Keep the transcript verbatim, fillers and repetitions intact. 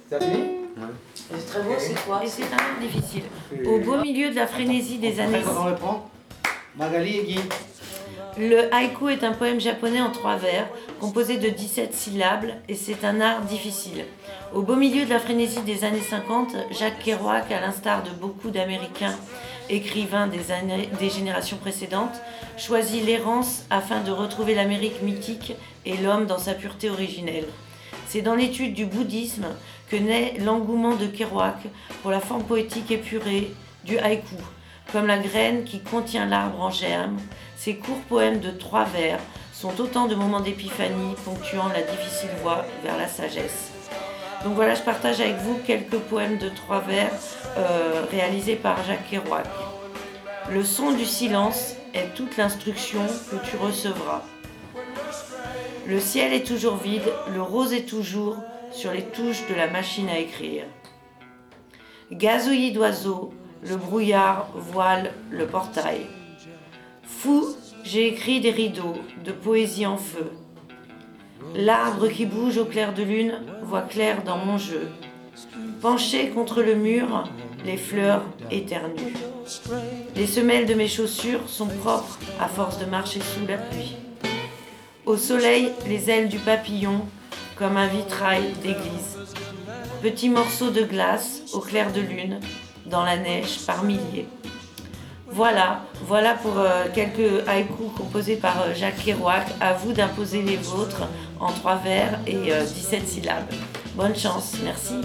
Ça fini? C'est très beau, c'est quoi? Et c'est un art difficile. Au beau milieu de la frénésie des années... On le prend. Magali et Guy. Le haïku est un poème japonais en trois vers, composé de dix-sept syllabes, et c'est un art difficile. Au beau milieu de la frénésie des années cinquante, Jack Kerouac, à l'instar de beaucoup d'Américains écrivains des, années, des générations précédentes, choisit l'errance afin de retrouver l'Amérique mythique et l'homme dans sa pureté originelle. C'est dans l'étude du bouddhisme que naît l'engouement de Kerouac pour la forme poétique épurée du haïku, comme la graine qui contient l'arbre en germe. Ces courts poèmes de trois vers sont autant de moments d'épiphanie ponctuant la difficile voie vers la sagesse. Donc voilà, je partage avec vous quelques poèmes de trois vers euh, réalisés par Jack Kerouac. Le son du silence est toute l'instruction que tu recevras. Le ciel est toujours vide, le rose est toujours sur les touches de la machine à écrire. Gazouillis d'oiseaux, le brouillard voile le portail. Fou, j'ai écrit des rideaux de poésie en feu. L'arbre qui bouge au clair de lune voit clair dans mon jeu. Penché contre le mur, les fleurs éternuent. Les semelles de mes chaussures sont propres à force de marcher sous la pluie. Au soleil, les ailes du papillon, comme un vitrail d'église. Petits morceaux de glace au clair de lune, dans la neige par milliers. Voilà, voilà pour euh, quelques haïkus composés par euh, Jack Kerouac. À vous d'imposer les vôtres en trois vers et euh, dix-sept syllabes. Bonne chance, merci.